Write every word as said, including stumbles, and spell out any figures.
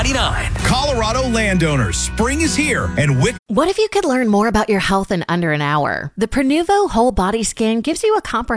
ninety-nine. Colorado landowners, spring is here, and Wick. What if you could learn more about your health in under an hour? The Prenuvo Whole Body Scan gives you a comprehensive